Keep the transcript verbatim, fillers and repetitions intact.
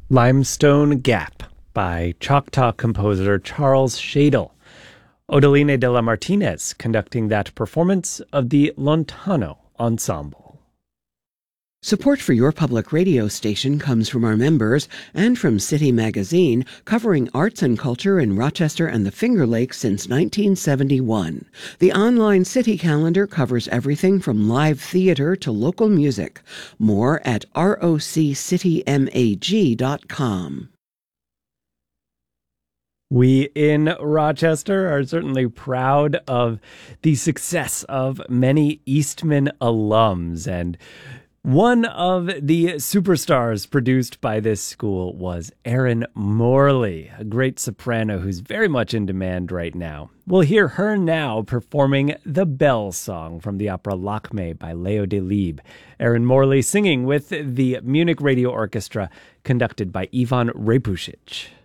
Limestone Gap by Choctaw composer Charles Shadle. Odeline de la Martinez conducting that performance of the Lontano Ensemble. Support for your public radio station comes from our members and from City Magazine, covering arts and culture in Rochester and the Finger Lakes since nineteen seventy-one. The online City calendar covers everything from live theater to local music. More at R O C city mag dot com. We in Rochester are certainly proud of the success of many Eastman alums, and one of the superstars produced by this school was Erin Morley, a great soprano who's very much in demand right now. We'll hear her now performing the Bell Song from the opera Lakme by Leo Delibes. Erin Morley singing with the Munich Radio Orchestra, conducted by Ivan Repusic.